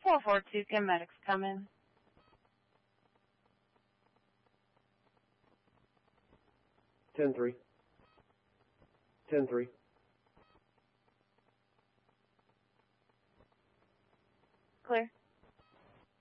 442, can medics come in? Ten three. 10-3. Clear.